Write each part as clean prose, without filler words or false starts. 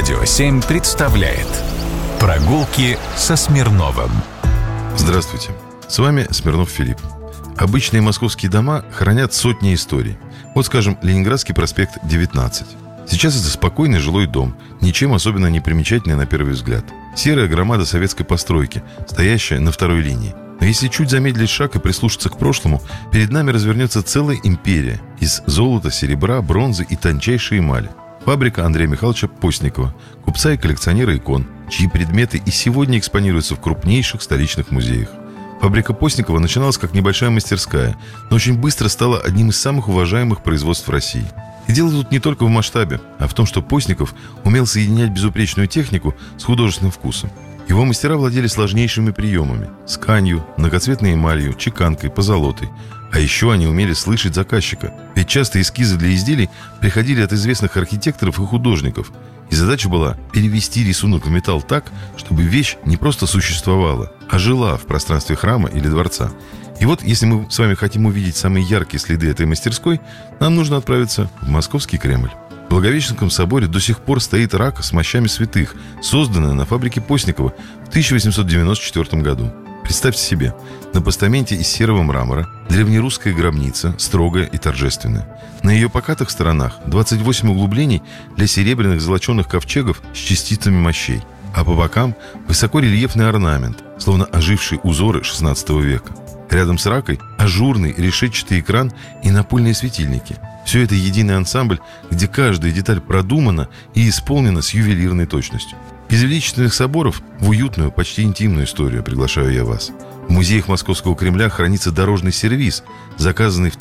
Радио 7 представляет «Прогулки со Смирновым». Здравствуйте, с вами Смирнов Филипп. Обычные московские дома хранят сотни историй. Вот, скажем, Ленинградский проспект 19. Сейчас это спокойный жилой дом, ничем особенно не примечательный на первый взгляд. Серая громада советской постройки, стоящая на второй линии. Но если чуть замедлить шаг и прислушаться к прошлому, перед нами развернется целая империя из золота, серебра, бронзы и тончайшей эмали. Фабрика Андрея Михайловича Постникова, купца и коллекционера икон, чьи предметы и сегодня экспонируются в крупнейших столичных музеях. Фабрика Постникова начиналась как небольшая мастерская, но очень быстро стала одним из самых уважаемых производств в России. И дело тут не только в масштабе, а в том, что Постников умел соединять безупречную технику с художественным вкусом. Его мастера владели сложнейшими приемами – сканью, многоцветной эмалью, чеканкой, позолотой. А еще они умели слышать заказчика. Ведь часто эскизы для изделий приходили от известных архитекторов и художников. И задача была перевести рисунок в металл так, чтобы вещь не просто существовала, а жила в пространстве храма или дворца. И вот, если мы с вами хотим увидеть самые яркие следы этой мастерской, нам нужно отправиться в Московский Кремль. В Благовещенском соборе до сих пор стоит рака с мощами святых, созданная на фабрике Постникова в 1894 году. Представьте себе, на постаменте из серого мрамора древнерусская гробница, строгая и торжественная. На ее покатых сторонах 28 углублений для серебряных золоченых ковчегов с частицами мощей, а по бокам высокорельефный орнамент, словно ожившие узоры XVI века. Рядом с ракой ажурный решетчатый экран и напольные светильники. Все это единый ансамбль, где каждая деталь продумана и исполнена с ювелирной точностью. Из величественных соборов в уютную, почти интимную историю приглашаю я вас. В музеях Московского Кремля хранится дорожный сервиз, заказанный в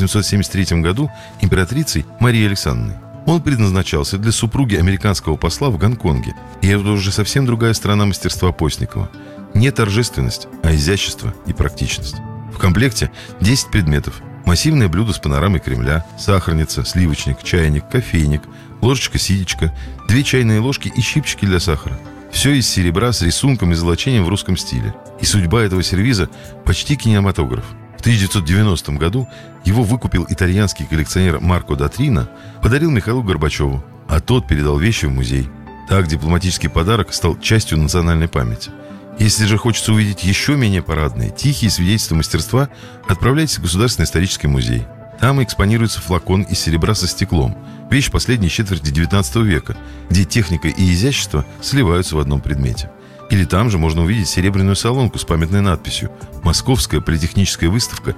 1873 году императрицей Марией Александровной. Он предназначался для супруги американского посла в Гонконге. И это уже совсем другая сторона мастерства Постникова. Не торжественность, а изящество и практичность. В комплекте 10 предметов. Массивное блюдо с панорамой Кремля, сахарница, сливочник, чайник, кофейник, ложечка-ситечка, 2 чайные ложки и щипчики для сахара. Все из серебра с рисунком и золочением в русском стиле. И судьба этого сервиза почти кинематограф. В 1990 году его выкупил итальянский коллекционер Марко Датрина, подарил Михаилу Горбачеву, а тот передал вещи в музей. Так дипломатический подарок стал частью национальной памяти. Если же хочется увидеть еще менее парадные, тихие свидетельства мастерства, отправляйтесь в Государственный исторический музей. Там экспонируется флакон из серебра со стеклом, вещь последней четверти XIX века, где техника и изящество сливаются в одном предмете. Или там же можно увидеть серебряную солонку с памятной надписью «Московская политехническая выставка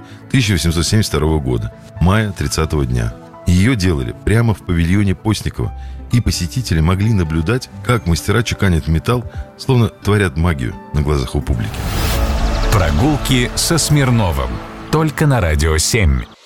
1872 года, мая 30-го дня». Ее делали прямо в павильоне Постникова, и посетители могли наблюдать, как мастера чеканят металл, словно творят магию на глазах у публики. «Прогулки со Смирновым» только на Радио 7.